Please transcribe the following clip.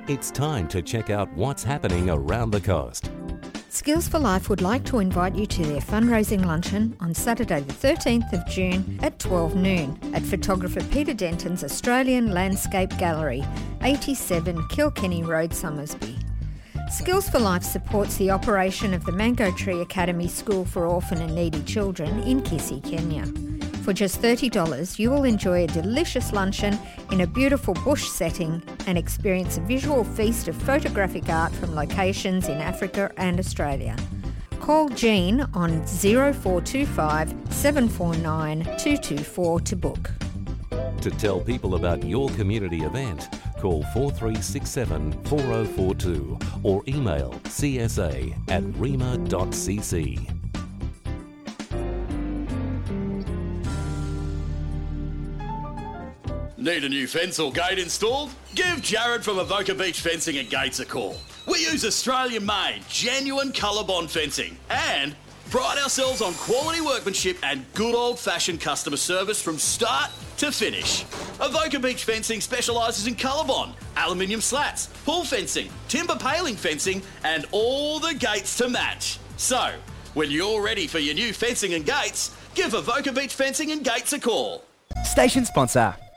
It's time to check out what's happening around the coast. Skills for Life would like to invite you to their fundraising luncheon on Saturday the 13th of June at 12 noon at photographer Peter Denton's Australian Landscape Gallery, 87 Kilkenny Road, Somersby. Skills for Life supports the operation of the Mango Tree Academy School for Orphan and Needy Children in Kisii, Kenya. For just $30, you will enjoy a delicious luncheon in a beautiful bush setting and experience a visual feast of photographic art from locations in Africa and Australia. Call Jean on 0425 749 224 to book. To tell people about your community event, call 4367 4042 or email csa@rema.cc. Need a new fence or gate installed? Give Jared from Avoca Beach Fencing and Gates a call. We use Australian-made, genuine ColourBond fencing and pride ourselves on quality workmanship and good old-fashioned customer service from start to finish. Avoca Beach Fencing specialises in ColourBond, aluminium slats, pool fencing, timber paling fencing and all the gates to match. So, when you're ready for your new fencing and gates, give Avoca Beach Fencing and Gates a call. Station sponsor,